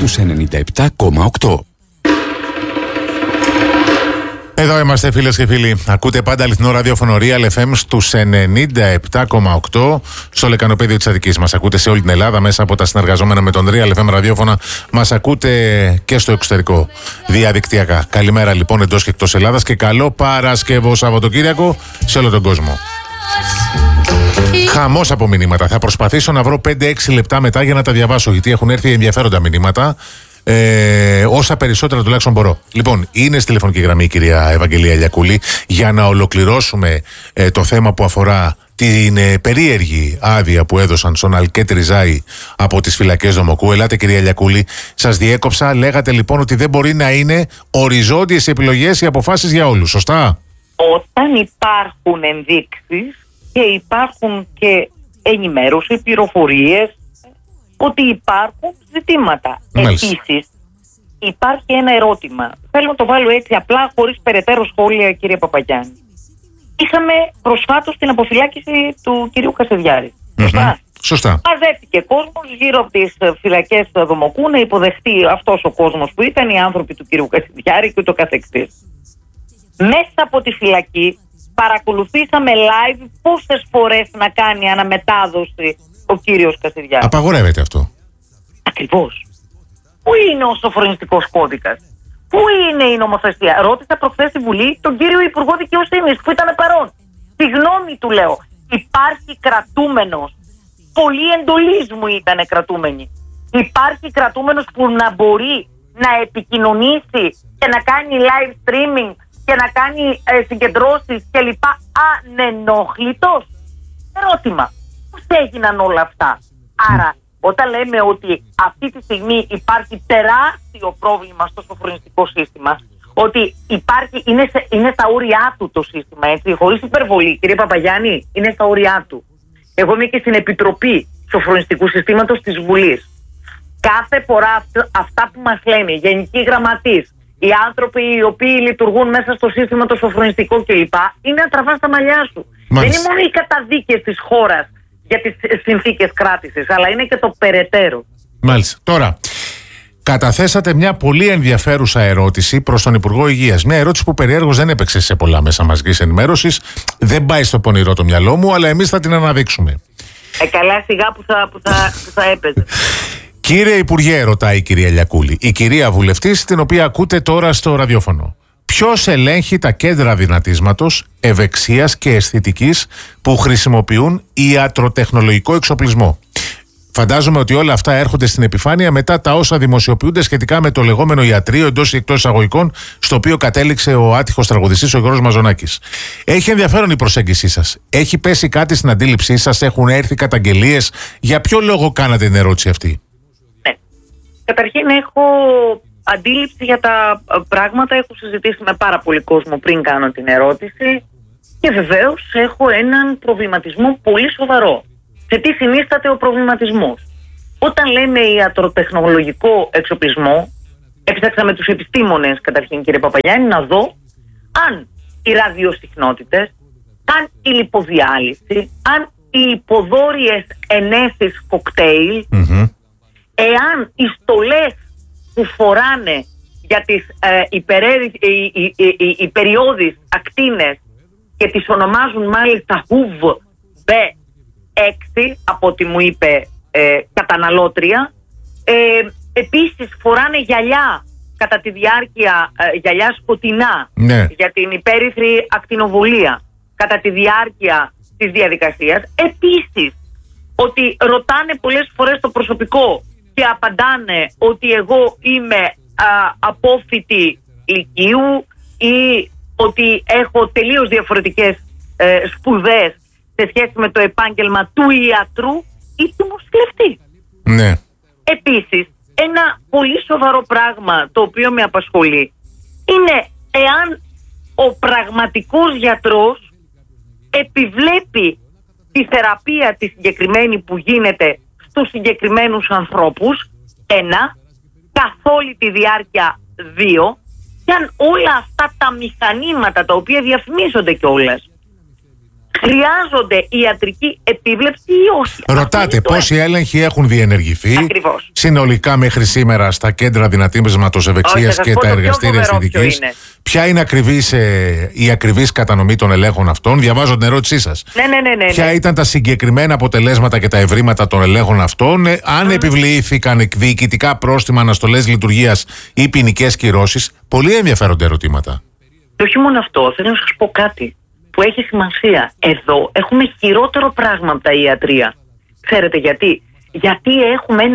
στους 97,8. Εδώ είμαστε, φίλες και φίλοι. Ακούτε πάντα αληθινό ραδιόφωνο Real FM στους 97,8 στο λεκανοπέδιο της Αττικής. Μας ακούτε σε όλη την Ελλάδα μέσα από τα συνεργαζόμενα με τον Real FM ραδιόφωνα. Μας ακούτε και στο εξωτερικό διαδικτυακά. Καλημέρα λοιπόν εντός και εκτός Ελλάδας και καλό Παρασκευό Σαββατοκύριακο σε όλο τον κόσμο. Χαμός από μηνύματα. Θα προσπαθήσω να βρω 5-6 λεπτά μετά για να τα διαβάσω, γιατί έχουν έρθει ενδιαφέροντα μηνύματα. Όσα περισσότερα τουλάχιστον μπορώ. Λοιπόν, είναι στη τηλεφωνική γραμμή η κυρία Ευαγγελία Λιακούλη για να ολοκληρώσουμε το θέμα που αφορά την περίεργη άδεια που έδωσαν στον Αλκέτ Ριζάη από τις φυλακές Δομοκού. Ελάτε κυρία Λιακούλη, σας διέκοψα. Λέγατε λοιπόν ότι δεν μπορεί να είναι οριζόντιες επιλογές οι αποφάσεις για όλους, σωστά? Όταν υπάρχουν ενδείξεις και υπάρχουν και ενημέρωση, πληροφορίες ότι υπάρχουν ζητήματα. Επίσης, υπάρχει ένα ερώτημα. Θέλω να το βάλω έτσι απλά, χωρίς περαιτέρω σχόλια, κύριε Παπαγιάννη. Είχαμε προσφάτως την αποφυλάκηση του κυρίου Κασιδιάρη. Σωστά. Μαζεύτηκε κόσμος γύρω από τις φυλακές του Δομοκού να υποδεχτεί αυτός ο κόσμος που ήταν οι άνθρωποι του κυρίου Κασιδιάρη και ούτω καθεξής. Μέσα από τη φυλακή παρακολουθήσαμε live πόσες φορές να κάνει αναμετάδοση ο κύριος Κασιδιάρης. Απαγορεύεται αυτό. Ακριβώς. Πού είναι ο σοφρονιστικός κώδικας? Πού είναι η νομοθεσία? Ρώτησα προχθές στη Βουλή τον κύριο Υπουργό Δικαιοσύνης που ήταν παρόν. Τη γνώμη του λέω. Υπάρχει κρατούμενος? Πολλοί εντολής μου ήταν κρατούμενοι. Υπάρχει κρατούμενος που να μπορεί να επικοινωνήσει και να κάνει live streaming και να κάνει συγκεντρώσεις κλπ. Ανενόχλητος? Ερώτημα. Πώς έγιναν όλα αυτά? Άρα, όταν λέμε ότι αυτή τη στιγμή υπάρχει τεράστιο πρόβλημα στο σοφρονιστικό σύστημα, ότι υπάρχει, είναι στα όρια του το σύστημα, έτσι, χωρίς υπερβολή, κύριε Παπαγιάννη, είναι στα όρια του. Εγώ είμαι και στην Επιτροπή Σοφρονιστικού Συστήματος της Βουλής. Κάθε φορά αυτά που μας λένε οι γενικοί γραμματείς, οι άνθρωποι οι οποίοι λειτουργούν μέσα στο σύστημα το σοφρονιστικό κλπ, είναι να τραβάς τα μαλλιά σου. Δεν είναι μόνο οι καταδίκες της χώρας για τις συνθήκες κράτησης, αλλά είναι και το περαιτέρω. Μάλιστα. Τώρα, καταθέσατε μια πολύ ενδιαφέρουσα ερώτηση προς τον Υπουργό Υγείας. Μια ερώτηση που περιέργως δεν έπαιξε σε πολλά μέσα μαζικής ενημέρωσης. Δεν πάει στο πονηρό το μυαλό μου, αλλά εμείς θα την αναδείξουμε. Καλά, σιγά που θα έπαιζε. Κύριε Υπουργέ, ρωτάει η κυρία Λιακούλη, η κυρία βουλευτής, την οποία ακούτε τώρα στο ραδιόφωνο. Ποιος ελέγχει τα κέντρα δυνατίσματος, ευεξίας και αισθητικής που χρησιμοποιούν ιατροτεχνολογικό εξοπλισμό? Φαντάζομαι ότι όλα αυτά έρχονται στην επιφάνεια μετά τα όσα δημοσιοποιούνται σχετικά με το λεγόμενο ιατρείο εντός ή εκτός εισαγωγικών, στο οποίο κατέληξε ο άτυχος τραγουδιστής ο Γιώργος Μαζονάκης. Έχει ενδιαφέρον η προσέγγισή σας? Έχει πέσει κάτι στην αντίληψή σας? Έχουν έρθει καταγγελίες? Για ποιο λόγο κάνατε την ερώτηση αυτή? Ναι. Καταρχήν έχω αντίληψη για τα πράγματα, έχω συζητήσει με πάρα πολύ κόσμο πριν κάνω την ερώτηση και βεβαίως έχω έναν προβληματισμό πολύ σοβαρό. Σε τι συνίσταται ο προβληματισμός? Όταν λέμε ιατροτεχνολογικό εξοπλισμό, έψαξα με τους επιστήμονες καταρχήν, κύριε Παπαγιάννη, να δω αν οι ραδιοσυχνότητες, αν η λιποδιάλυση, αν οι υποδόρειες ενέσεις κοκτέιλ, εάν οι στολές που φοράνε για τις υπεριώδεις ακτίνες και τις ονομάζουν μάλιστα HUV-B6 από ό,τι μου είπε καταναλώτρια, επίσης φοράνε γυαλιά κατά τη διάρκεια, γυαλιά σκοτεινά, ναι, για την υπέρυθρη ακτινοβολία κατά τη διάρκεια της διαδικασίας. Επίσης ότι ρωτάνε πολλές φορές το προσωπικό και απαντάνε ότι εγώ είμαι απόφοιτη λυκείου ή ότι έχω τελείως διαφορετικές σπουδές σε σχέση με το επάγγελμα του ιατρού ή του νοσηλευτή. Ναι. Επίσης, ένα πολύ σοβαρό πράγμα το οποίο με απασχολεί είναι εάν ο πραγματικός γιατρός επιβλέπει τη θεραπεία τη συγκεκριμένη που γίνεται στους συγκεκριμένους ανθρώπους, 1, καθ' όλη τη διάρκεια 2, και αν όλα αυτά τα μηχανήματα τα οποία διαφημίζονται κιόλας χρειάζονται ιατρική επίβλεψη ή όχι. Ρωτάτε πόσοι έλεγχοι έχουν διενεργηθεί Ακριβώς. συνολικά μέχρι σήμερα στα κέντρα δυνατίσματος ευεξίας και τα εργαστήρια αισθητικής. Ποια είναι η ακριβής κατανομή των ελέγχων αυτών? Διαβάζω την ερώτησή σας. Ναι. Ποια ήταν τα συγκεκριμένα αποτελέσματα και τα ευρήματα των ελέγχων αυτών? Αν επιβληθήκαν διοικητικά πρόστιμα, αναστολές λειτουργίας ή ποινικές κυρώσεις? Πολύ ενδιαφέροντα ερωτήματα. Και όχι μόνο αυτό, θέλω να σας πω κάτι που έχει σημασία. Εδώ έχουμε χειρότερο πράγμα από τα ιατρία. Ξέρετε γιατί? Γιατί έχουμε ένα